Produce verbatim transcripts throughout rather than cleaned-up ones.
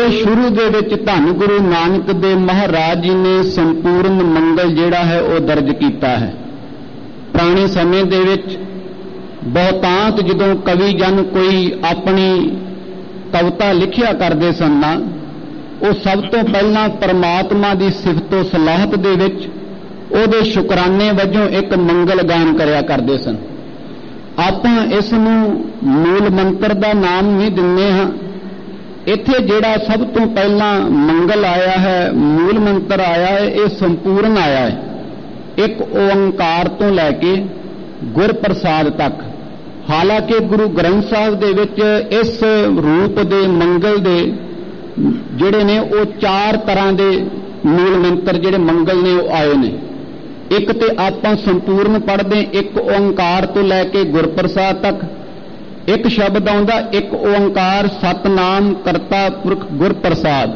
शुरू दे विच धन गुरु नानक देव महाराज जी ने संपूर्ण मंगल जिहड़ा है वो दर्ज किया है। पुराने समय दे विच बहुतांत जदों कवि जन कोई अपनी कविता लिखिया करते सन ना, वो सब तो पहला परमात्मा की सिफतो सलाहत दे विच उहदे शुकराने वजों एक मंगल गान करया करते सन। आपां इस नूं मूल मंत्र दा नाम नहीं दिंदे हां। इत्थे जिहड़ा सब तो पहला मंगल आया है, मूल मंत्र आया है, ये संपूर्ण आया है। एक ओंकार तो लैके गुर प्रसाद तक। हालांकि गुरु ग्रंथ साहिब दे विच इस रूप दे मंगल दे जिहड़े ने वो चार तरह दे मूल मंत्र जिहड़े मंगल ने वो आए ने। एक ते आपां संपूर्ण पढ़दे, एक ओंकार तो लैके गुर प्रसाद तक। एक शब्द आउंदा एक ओंकार सतनाम करता पुरख गुर प्रसाद।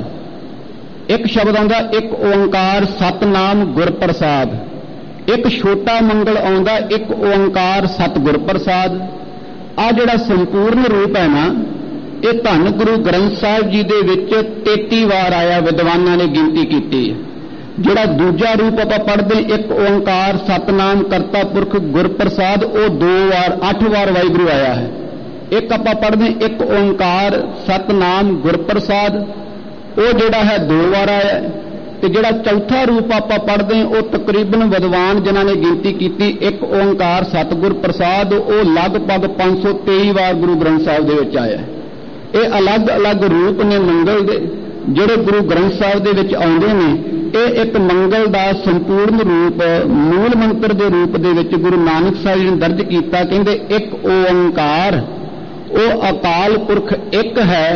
एक शब्द आउंदा एक ओंकार सतनाम गुर प्रसाद। एक छोटा मंगल आउंदा एक ओंकार सतगुर प्रसाद। आ जिहड़ा संपूर्ण रूप है ना, ये धन गुरु ग्रंथ साहिब जी दे विच तेती वार आया, विद्वानां ने गिनती कीती है। जिहड़ा दूजा रूप आपां पढ़दे एक ओंकार सतनाम करता पुरख गुर प्रसाद, वो दो वार अठ वार वाहिगुरू आया है। एक आपां पढ़दे एक ओंकार सतनाम गुर प्रसाद, वो जिहड़ा है दो वार आया है। ते जिहड़ा चौथा रूप आपां पढ़दे वो तकरीबन विद्वान जिन्हां ने गिनती कीती एक ओंकार सतगुर प्रसाद, वो लगभग पांच सौ तेई वार गुरु ग्रंथ साहिब दे विच आया है। ये अलग अलग रूप ने मंगल दे जिहड़े गुरु ग्रंथ साहिब दे विच आउंदे ने। ये एक मंगल दा संपूर्ण रूप मूल मंत्र दे रूप दे विच गुरु नानक साहिब जी ने दर्ज कीता। कहंदे एक ओंकार, वो अकाल पुरख एक है।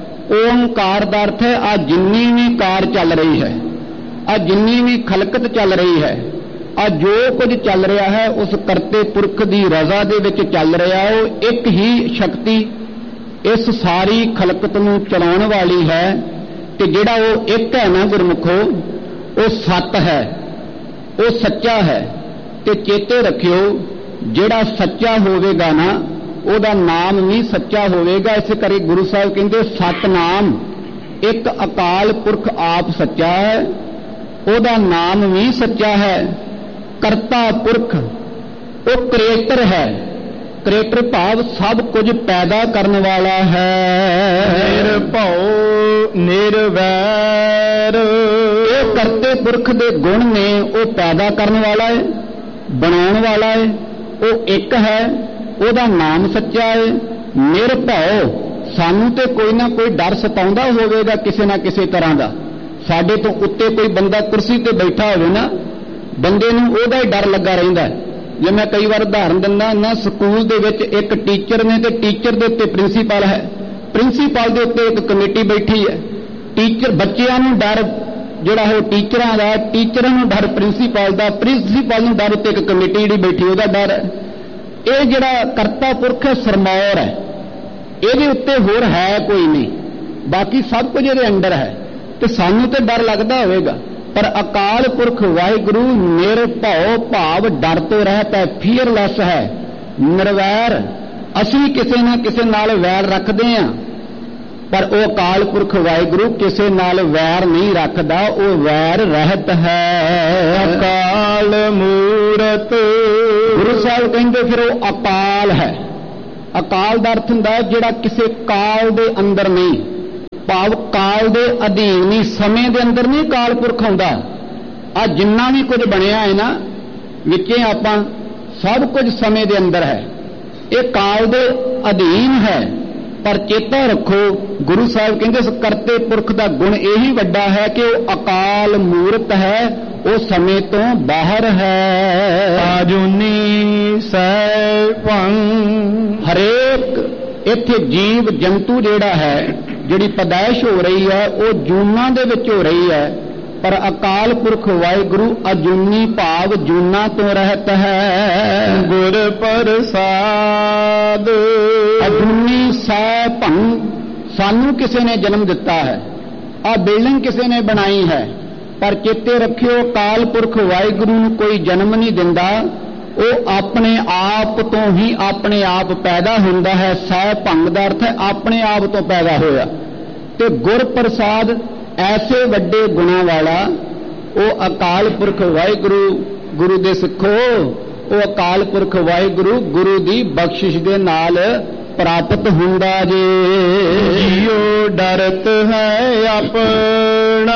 ओंकार दा अर्थ है आ जिन्नी भी कार चल रही है, आ जिन्नी भी खलकत चल रही है, आ जो कुछ चल रहा है उस करते पुरख की रजा दे विच चल रहा है। वो एक ही शक्ति इस सारी खलकत नूं चलाउण वाली है। कि जिहड़ा वो एक है ना गुरमुखो, वो सत है, वो सच्चा है। ते चेते रखियो जिहड़ा सच्चा होवेगा ना, ਉਹਦਾ नाम भी सच्चा होवेगा। इस करके गुरु साहब कहते सतनाम, एक अकाल पुरख आप सच्चा है, ਉਹਦਾ नाम भी सच्चा है। करता पुरख वो क्रिएटर है। क्रिएटर भाव सब कुछ पैदा करने वाला है। निर्भव निर्वैर, ये करते पुरख दे गुण ने वो पैदा करने वाला है, बनाने वाला है। वो एक है, ਉਹਦਾ नाम सच्चा है। निर्भव, सानू ते कोई ना कोई डर सताउंदा होवेगा किसी ना किसी तरह का। साडे तो उत्ते कोई बंदा कुर्सी ते बैठा होवे ना, बंदे नूं ਉਹਦਾ ही डर लगा रहिंदा है। जे मैं कई बार उदाहरण दिंदा ना, स्कूल दे विच एक टीचर ने ते टीचर दे उत्ते प्रिंसीपल है, प्रिंसीपल दे उत्ते एक कमेटी बैठी है। टीचर बच्चिਆਂ ਨੂੰ डर ਜਿਹੜਾ है टीचरां ਦਾ, टीचरां ਨੂੰ डर प्रिंसीपल ਦਾ, प्रिंसीपल ਨੂੰ डर उत्ते एक कमेटी ਜਿਹੜੀ बैठी ਉਹਦਾ डर है। ਇਹ ਜਿਹੜਾ ਕਰਤਾ ਪੁਰਖ ਹੈ ਸਰਮੌਰ ਹੈ, ਇਹਦੇ ਉੱਤੇ ਹੋਰ ਹੈ ਕੋਈ ਨਹੀਂ, ਬਾਕੀ ਸਭ ਕੁਝ ਇਹਦੇ ਅੰਦਰ ਹੈ। ਤੇ ਸਾਨੂੰ ਤੇ ਡਰ ਲੱਗਦਾ ਹੋਵੇਗਾ, ਪਰ ਅਕਾਲ ਪੁਰਖ ਵਾਹਿਗੁਰੂ ਨਿਰਭਉ ਭਾਵ ਡਰ ਤੋਂ ਰਹਿਤ ਹੈ, ਫੀਅਰਲੈਸ ਹੈ, ਨਿਰਵੈਰ। ਅਸੀਂ ਕਿਸੇ ਨਾ ਕਿਸੇ ਨਾਲ ਵੈਰ ਰੱਖਦੇ ਹਾਂ, पर वो अकाल पुरख वाहिगुरु किसी नाल वैर नहीं रखता, वो वैर रहत है। अकाल मूरत, गुरु साहब कहते फिर वो अकाल है। अकाल का अर्थ हुंदा जिहड़ा किसी काल दे अंदर नहीं, भाव काल दे अधीन नहीं, समय दे अंदर नहीं काल पुरख आउंदा। आ जिन्ना भी कुछ बनया है ना विचे आपां सब कुछ समय दे अंदर है, ये काल दे अधीन है। पर चेता रखो गुरु साहब कहते इस करते पुरख का गुण यही वड्डा है कि वो अकाल मूरत है, वो समय तो बाहर है। आजुनी सैभं, हरेक इत्थे जीव जंतु जिहड़ा है, जिहड़ी पैदाइश हो रही है वो जूना दे विच हो रही है, पर अकाल पुरख वाहिगुरु अजूनी भाव जूना तो रहत है। गुर प्रसाद, अजूनी सैभं, सानू किसी ने जन्म दिता है, आ बिल्डिंग किसी ने बनाई है, पर चेते रखियो अकाल पुरख वाहिगुरु नूं कोई जन्म नहीं दिंदा, वो अपने आप तो ही अपने आप पैदा हुंदा है। सैभं दा अर्थ है अपने आप तो पैदा होया। ते ਤੇ ਗੁਰ ਪ੍ਰਸਾਦ ਐਸੇ ਵੱਡੇ ਗੁਣਾਂ ਵਾਲਾ ਉਹ ਅਕਾਲ ਪੁਰਖ ਵਾਹਿਗੁਰੂ, ਗੁਰੂ ਦੇ ਸਿੱਖੋ, ਉਹ ਅਕਾਲ ਪੁਰਖ ਵਾਹਿਗੁਰੂ ਗੁਰੂ ਦੀ ਬਖਸ਼ਿਸ਼ ਦੇ ਨਾਲ ਪ੍ਰਾਪਤ ਹੁੰਦਾ ਜੇ। ਜਿਉ ਡਰਤ ਹੈ ਆਪਣਾ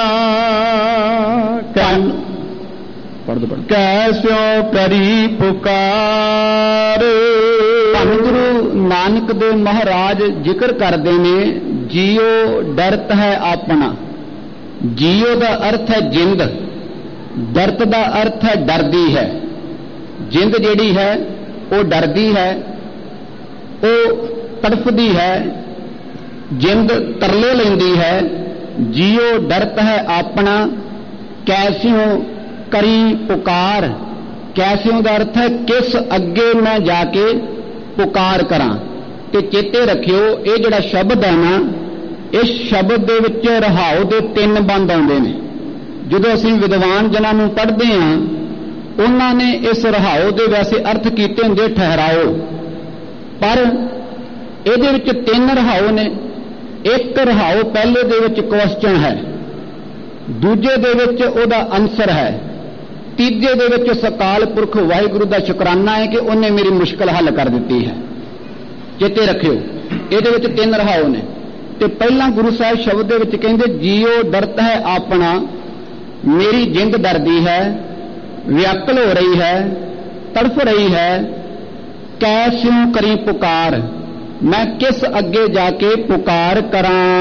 ਪੜ੍ਹ ਦੋ ਪੜ੍ਹ ਕੈਸਿਓ ਕਰੀ ਪੁਕਾਰ। ਧੰਨ ਗੁਰੂ ਨਾਨਕ ਦੇਵ ਮਹਾਰਾਜ ਜ਼ਿਕਰ ਕਰਦੇ ਨੇ ਜੀਉ ਡਰਤ ਹੈ ਆਪਣਾ। ਜੀਉ ਦਾ ਅਰਥ ਹੈ ਜਿੰਦ, ਡਰਤ ਦਾ ਅਰਥ ਹੈ ਡਰਦੀ ਹੈ। ਜਿੰਦ ਜਿਹੜੀ ਹੈ ਉਹ ਡਰਦੀ ਹੈ, ਉਹ ਤੜਫਦੀ ਹੈ, ਜਿੰਦ ਤਰਲੇ ਲੈਂਦੀ ਹੈ। ਜੀਉ ਡਰਤ ਹੈ ਆਪਣਾ ਕੈਸਿਓ ਕਰੀ ਪੁਕਾਰ। ਕੈਸਿਓ ਦਾ ਅਰਥ ਹੈ ਕਿਸ ਅੱਗੇ ਮੈਂ ਜਾ ਕੇ ਪੁਕਾਰ ਕਰਾਂ। ਤੇ ਚੇਤੇ ਰੱਖਿਓ ਇਹ ਜਿਹੜਾ ਸ਼ਬਦ ਹੈ ਨਾ, ਇਸ ਸ਼ਬਦ ਦੇ ਵਿੱਚ ਰਹਾਉ ਦੇ ਤਿੰਨ ਬੰਦ ਆਉਂਦੇ ਨੇ। ਜਦੋਂ ਅਸੀਂ ਵਿਦਵਾਨ ਜਨਾਂ ਨੂੰ ਪੜ੍ਹਦੇ ਹਾਂ ਉਹਨਾਂ ਨੇ ਇਸ ਰਹਾਉ ਦੇ ਵੈਸੇ ਅਰਥ ਕੀਤੇ ਹੁੰਦੇ ਠਹਿਰਾਓ, ਪਰ ਇਹਦੇ ਵਿੱਚ ਤਿੰਨ ਰਹਾਉ ਨੇ। ਇੱਕ ਰਹਾਉ ਪਹਿਲੇ ਦੇ ਵਿੱਚ ਕੁਐਸਚਨ ਹੈ, ਦੂਜੇ ਦੇ ਵਿੱਚ ਉਹਦਾ ਆਨਸਰ ਹੈ, ਤੀਜੇ ਦੇ ਵਿੱਚ ਅਕਾਲ ਪੁਰਖ ਵਾਹਿਗੁਰੂ ਦਾ ਸ਼ੁਕਰਾਨਾ ਹੈ ਕਿ ਉਹਨੇ ਮੇਰੀ ਮੁਸ਼ਕਲ ਹੱਲ ਕਰ ਦਿੱਤੀ ਹੈ। ਚੇਤੇ ਰੱਖਿਓ ਇਹਦੇ ਵਿੱਚ ਤਿੰਨ ਰਹਾਉ ਨੇ। ਤੇ ਪਹਿਲਾਂ ਗੁਰੂ ਸਾਹਿਬ ਸ਼ਬਦ ਦੇ ਵਿੱਚ ਕਹਿੰਦੇ ਜੀਉ ਡਰਤ ਹੈ ਆਪਣਾ, ਮੇਰੀ ਜਿੰਦ ਡਰਦੀ ਹੈ, ਵਿਆਕਲ ਹੋ ਰਹੀ ਹੈ, ਤੜਫ ਰਹੀ ਹੈ। ਕੈਸਿਉ ਕਰੀ ਪੁਕਾਰ, ਮੈਂ ਕਿਸ ਅੱਗੇ ਜਾ ਕੇ ਪੁਕਾਰ ਕਰਾਂ।